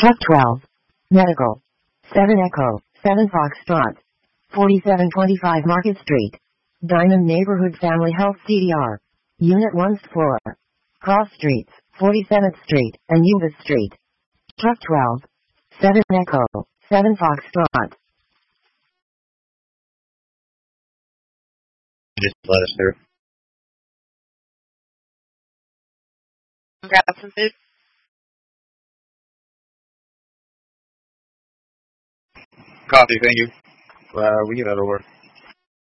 Truck 12. Medical. 7 Echo, 7 Foxtrot. 4725 Market Street. Diamond Neighborhood Family Health CDR. Unit 1st floor. Cross Streets, 47th Street, and Yuba Street. Truck 12. 7 Echo, 7 Foxtrot. Just let us through. Grab some food. Coffee, thank you. We get out of work.